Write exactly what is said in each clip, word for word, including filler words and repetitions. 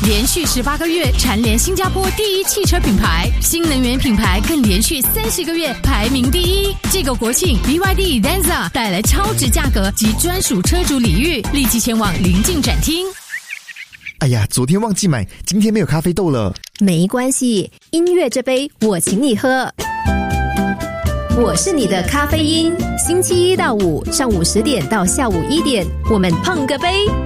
连续十八个月蝉联新加坡第一汽车品牌，新能源品牌更连续三十个月排名第一。这个国庆 B Y D Denza 带来超值价格及专属车主礼遇，立即前往邻近展厅。 哎呀，昨天忘记买，今天没有咖啡豆了。 没关系，音乐这杯我请你喝。我是你的咖啡因，星期一到五上午十点到下午一点，我们碰个杯。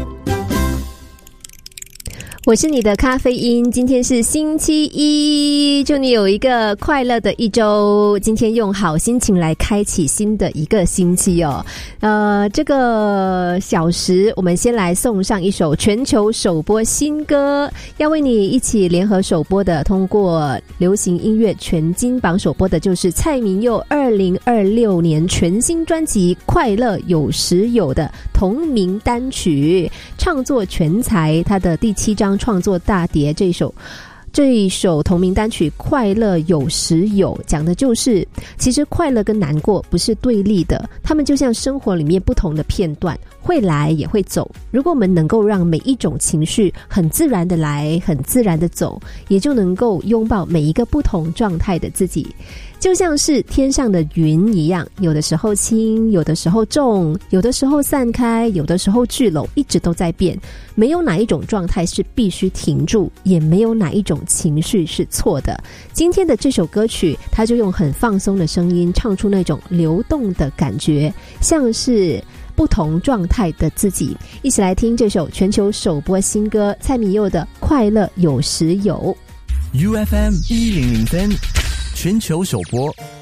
我是你的咖啡因，今天是星期一，祝你有一个快乐的一周。今天用好心情来开启新的一个星期哦。呃，这个小时我们先来送上一首全球首播新歌，要为你一起联合首播的，通过流行音乐全金榜首播的就是蔡明佑二零二六年全新专辑《快乐有时有》的同名单曲，唱作全才，他的第七张创作大碟，这一首这一首同名单曲《快乐有时有》讲的就是其实快乐跟难过不是对立的，他们就像生活里面不同的片段，会来也会走。如果我们能够让每一种情绪很自然的来，很自然的走，也就能够拥抱每一个不同状态的自己。就像是天上的云一样，有的时候轻，有的时候重，有的时候散开，有的时候聚拢，一直都在变。没有哪一种状态是必须停住，也没有哪一种情绪是错的。今天的这首歌曲，它就用很放松的声音唱出那种流动的感觉，像是不同状态的自己。一起来听这首全球首播新歌蔡明佑的《快乐有时有》。 U F M 一零零三全球首播